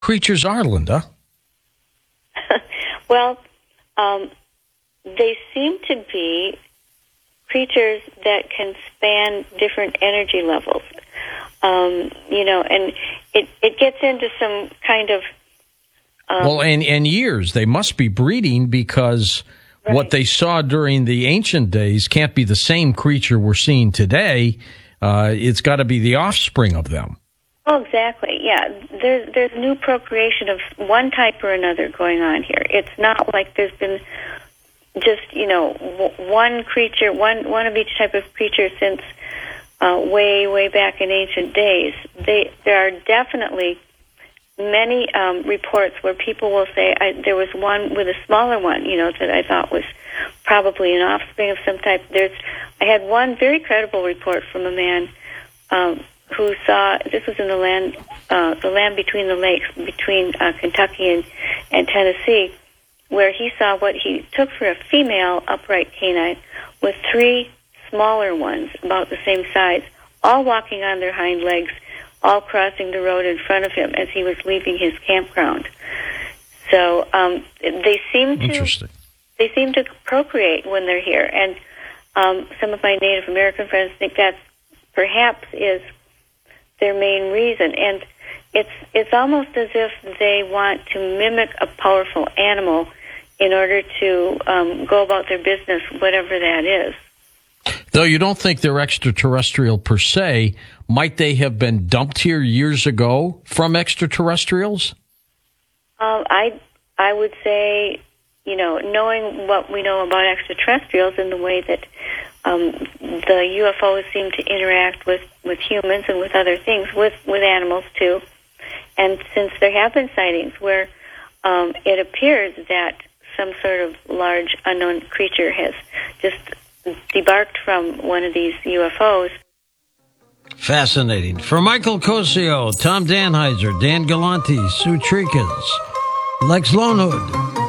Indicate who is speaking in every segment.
Speaker 1: creatures are, Linda?
Speaker 2: Well, they seem to be creatures that can span different energy levels. And it gets into some kind of...
Speaker 1: and years. They must be breeding because
Speaker 2: right.
Speaker 1: What they saw during the ancient days can't be the same creature we're seeing today. It's got to be the offspring of them.
Speaker 2: Oh, exactly. Yeah, there's new procreation of one type or another going on here. It's not like there's been just one creature, one of each type of creature since way back in ancient days. There are definitely many reports where people will say there was one with a smaller one, that I thought was probably an offspring of some type. I had one very credible report from a man who saw, this was in the land between the lakes, between Kentucky and Tennessee, where he saw what he took for a female upright canine with three smaller ones about the same size, all walking on their hind legs, all crossing the road in front of him as he was leaving his campground. So they seem to procreate when they're here, and some of my Native American friends think that perhaps is their main reason. And it's almost as if they want to mimic a powerful animal in order to go about their business, whatever that is.
Speaker 1: Though you don't think they're extraterrestrial per se, might they have been dumped here years ago from extraterrestrials?
Speaker 2: I would say, knowing what we know about extraterrestrials and the way that the UFOs seem to interact with humans and with other things, with animals too, and since there have been sightings where it appears that some sort of large unknown creature has just debarked from one of these UFOs.
Speaker 3: Fascinating. For Michael Cosio, Tom Danheiser, Dan Galanti, Sue Trikins, Lex Lonehood,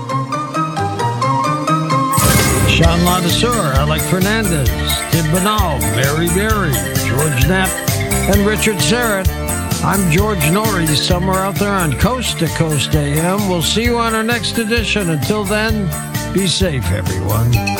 Speaker 3: Sean Ladesseur, Alec Fernandez, Tim Banal, Mary Berry, George Knapp, and Richard Serrett. I'm George Norrie, somewhere out there on Coast to Coast AM. We'll see you on our next edition. Until then, be safe, everyone.